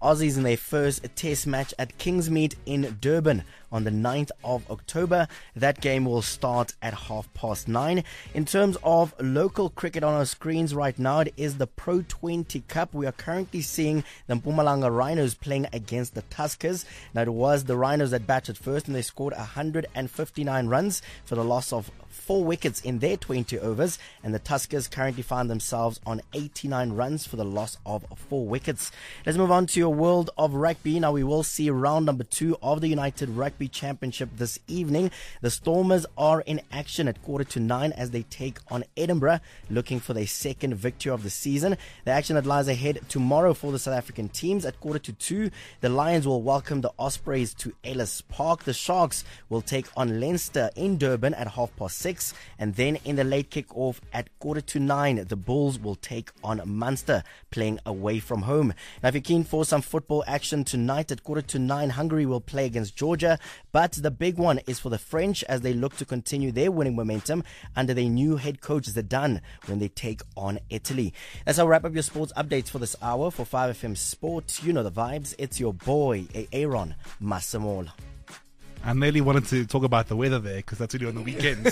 Aussies in their first test match at Kingsmead in Durban on the 9th of October. That game will start at 9:30. In terms of local cricket on our screens right now, it is the Pro 20 Cup. We are currently seeing the Mpumalanga Rhinos playing against the Tuskers. Now, it was the Rhinos that batted first, and they scored 159 runs for the loss of 4 wickets in their 20 overs, and the Tuskers currently find themselves on 89 runs for the loss of 4 wickets. Let's move on to your world of rugby. Now, we will see round number 2 of the United Rugby Championship this evening. The Stormers are in action at 9:15 as they take on Edinburgh, looking for their second victory of the season. The action that lies ahead tomorrow for the South African teams at 2:45. The Lions will welcome the Ospreys to Ellis Park. The Sharks will take on Leinster in Durban at 6:30. And then in the late kick-off at 9:45, the Bulls will take on Munster, playing away from home. Now, if you're keen for some football action tonight at 9:15, Hungary will play against Georgia. But the big one is for the French as they look to continue their winning momentum under their new head coach Zidane when they take on Italy. That's how we wrap up your sports updates for this hour. For 5FM Sports, you know the vibes. It's your boy, Aaron Masamola. I nearly wanted to talk about the weather there because that's only on the weekends.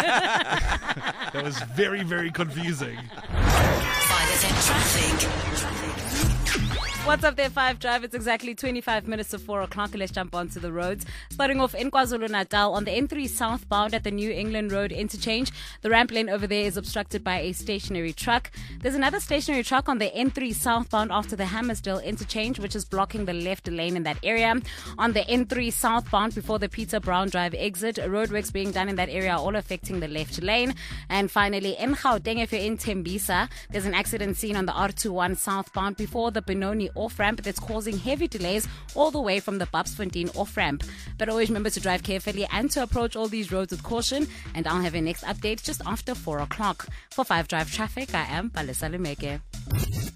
That was very, very confusing. 5FM Traffic. What's up there, 5 Drive? It's exactly 25 minutes to 4 o'clock. Let's jump onto the roads. Starting off in KwaZulu-Natal on the N3 southbound at the New England Road interchange. The ramp lane over there is obstructed by a stationary truck. There's another stationary truck on the N3 southbound after the Hammersdale interchange, which is blocking the left lane in that area. On the N3 southbound before the Peter Brown Drive exit, roadworks being done in that area are all affecting the left lane. And finally, in Gauteng, if you're in Tembisa, there's an accident scene on the R21 southbound before the Benoni off-ramp that's causing heavy delays all the way from the Babsfontein off-ramp. But always remember to drive carefully and to approach all these roads with caution. And I'll have a next update just after 4 o'clock. For 5 Drive Traffic, I am Palesa Lemeke.